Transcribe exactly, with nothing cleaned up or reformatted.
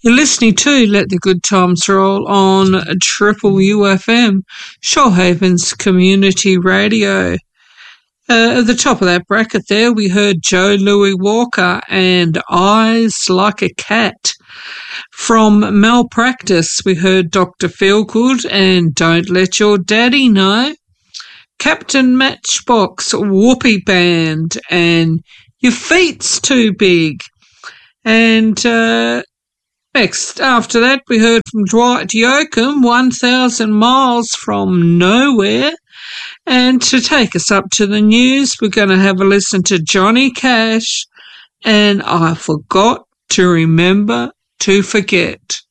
You're listening to Let the Good Times Roll on Triple U F M, Shoalhaven's community radio. Uh, at the top of that bracket there, we heard Joe Louis Walker and Eyes Like a Cat. From Malpractice, we heard Doctor Feelgood and Don't Let Your Daddy Know. Captain Matchbox, Whoopee Band, and Your Feet's Too Big. And uh, next, after that, we heard from Dwight Yoakam, one thousand Miles from Nowhere. And to take us up to the news, we're going to have a listen to Johnny Cash and I Forgot to Remember to Forget.